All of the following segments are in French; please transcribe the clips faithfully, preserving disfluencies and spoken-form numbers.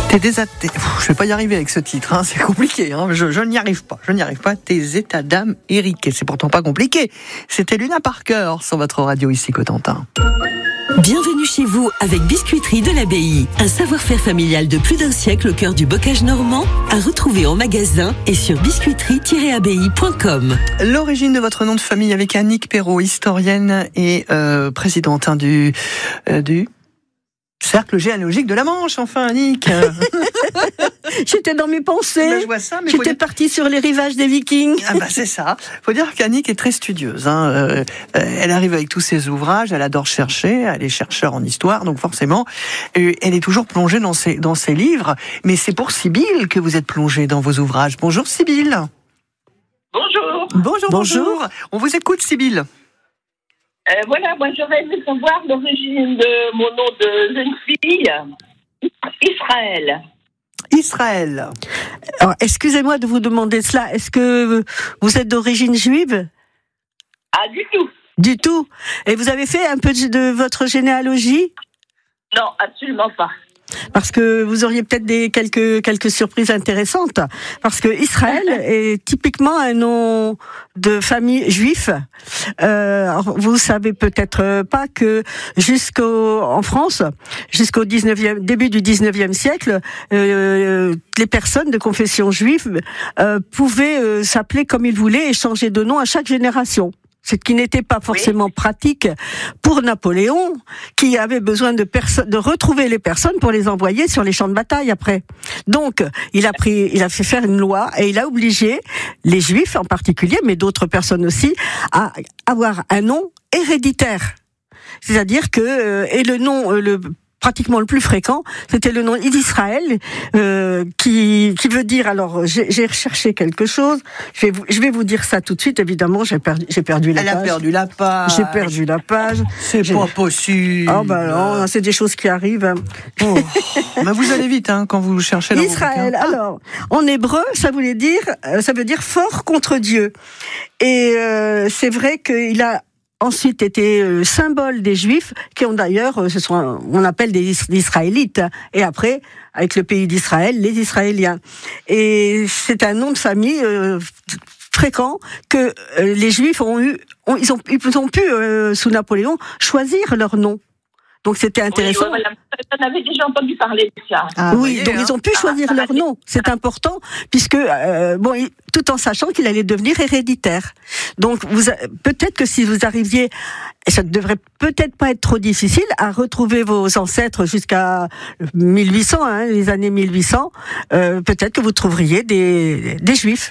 T'es désaté... Je vais pas y arriver avec ce titre, hein, c'est compliqué. Hein. Je, je n'y arrive pas, je n'y arrive pas. Tes états d'âme, Eric, et c'est pourtant pas compliqué. C'était Luna Parker sur votre radio ici, Cotentin. Bienvenue chez vous avec Biscuiterie de l'Abbaye. Un savoir-faire familial de plus d'un siècle au cœur du bocage normand, à retrouver en magasin et sur biscuiterie tiret abbaye point com. L'origine de votre nom de famille avec Annick Perrault, historienne et euh, présidente hein, du... Euh, du... Cercle généalogique de la Manche, enfin, Annick. J'étais dans mes pensées. Ben, je vois ça, mais J'étais dire... partie sur les rivages des Vikings. Ah bah c'est ça. Faut dire qu'Annick est très studieuse. Hein. Euh, elle arrive avec tous ses ouvrages, elle adore chercher, elle est chercheure en histoire, donc forcément, euh, elle est toujours plongée dans ses, dans ses livres. Mais c'est pour Sybille que vous êtes plongée dans vos ouvrages. Bonjour Sybille. Bonjour. Bonjour, bonjour. On vous écoute Sybille. Euh, voilà, moi j'aurais aimé savoir l'origine de mon nom de jeune fille, Israël. Israël. Alors, excusez-moi de vous demander cela. Est-ce que vous êtes d'origine juive ? Ah, du tout. Du tout. Et vous avez fait un peu de votre généalogie ? Non, absolument pas. Parce que vous auriez peut-être des quelques quelques surprises intéressantes. Parce que Israël est typiquement un nom de famille juif. Euh, vous savez peut-être pas que jusqu'au en France, jusqu'au dix-neuvième début du dix-neuvième siècle, euh, les personnes de confession juive euh, pouvaient euh, s'appeler comme ils voulaient et changer de nom à chaque génération. Ce qui n'était pas forcément oui. pratique pour Napoléon, qui avait besoin de, perso- de retrouver les personnes pour les envoyer sur les champs de bataille après. Donc, il a pris, il a fait faire une loi et il a obligé les Juifs en particulier, mais d'autres personnes aussi, à avoir un nom héréditaire. C'est-à-dire que euh, et le nom euh, le pratiquement le plus fréquent, c'était le nom d'Israël, euh, qui qui veut dire, alors j'ai, j'ai recherché quelque chose, je vais, vous, je vais vous dire ça tout de suite, évidemment, j'ai perdu, j'ai perdu la Elle page. Elle a perdu la page. J'ai perdu la page. C'est j'ai... pas possible. Oh bah non, c'est des choses qui arrivent. Oh. Mais vous allez vite, hein, quand vous cherchez dans Israël, vos alors, en hébreu, ça voulait dire, ça veut dire fort contre Dieu. Et euh, c'est vrai qu'il a ensuite été euh, symbole des Juifs, qui ont d'ailleurs, euh, ce sont, on appelle des, des Israélites, et après, avec le pays d'Israël, les Israéliens. Et c'est un nom de famille euh, fréquent que euh, les Juifs ont eu, ont, ils, ont, ils ont pu, euh, sous Napoléon, choisir leur nom. Donc c'était intéressant. Oui, voilà. On avait déjà entendu parler de ça. Ah, oui, voyez, donc hein. ils ont pu choisir ah, leur nom. C'est important, puisque euh, bon, tout en sachant qu'il allait devenir héréditaire. Donc vous, peut-être que si vous arriviez, et ça ne devrait peut-être pas être trop difficile, à retrouver vos ancêtres jusqu'à mille huit cents, hein, les années mille huit cents, euh, peut-être que vous trouveriez des, des Juifs.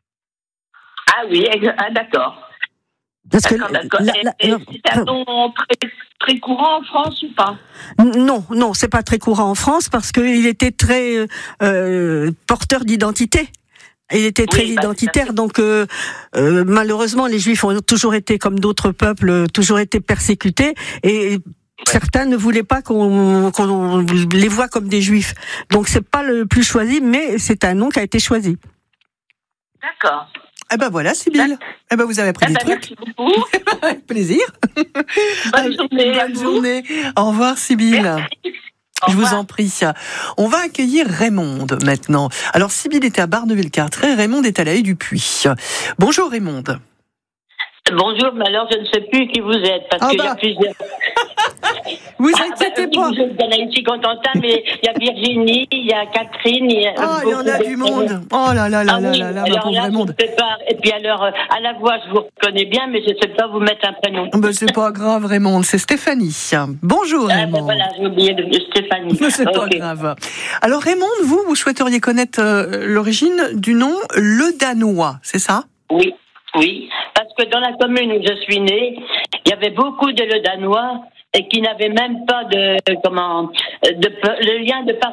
Ah oui, ah, d'accord. Parce d'accord, que d'accord. La, la, et, et c'est un nom très, très courant en France ou pas ? Non, non, c'est pas très courant en France parce qu'il était très euh, porteur d'identité. Il était très oui, identitaire, bah, donc euh, euh, malheureusement les Juifs ont toujours été, comme d'autres peuples, toujours été persécutés et ouais. certains ne voulaient pas qu'on, qu'on les voit comme des Juifs. Donc c'est pas le plus choisi, mais c'est un nom qui a été choisi. D'accord. Eh ben voilà, Sybille. Eh ben vous avez appris eh des ben, trucs. Merci beaucoup. Avec plaisir. Bonne journée. Bonne journée. Au revoir, Sybille. Merci. Je vous en prie. On va accueillir Raymonde maintenant. Alors, Sybille était à Bar-de-Villecartré, Raymonde est à la Haie du Puy. Bonjour Raymonde. Bonjour, mais alors je ne sais plus qui vous êtes, parce ah qu'il bah. y a plusieurs... Vous ah, inquiétez bah, pas. Vous êtes dans la ici Contentin, mais il y a Virginie, il y a Catherine, il y a... Oh, il y en a du monde. Oh là là là ah, là oui. là là, alors ma pauvre là, Raymonde. Je ne sais pas. Et puis alors, à la voix, je vous reconnais bien, mais je ne sais pas vous mettre un prénom. Ben, c'est pas grave, Raymonde, c'est Stéphanie. Bonjour ah, Raymonde. Ben voilà, j'ai oublié de Stéphanie. Mais c'est okay. pas grave. Alors Raymonde, vous, vous souhaiteriez connaître euh, l'origine du nom Le Danois, c'est ça ? Oui, oui. Parce que dans la commune où je suis née, il y avait beaucoup de Le Danois et qui n'avaient même pas de comment de, le lien de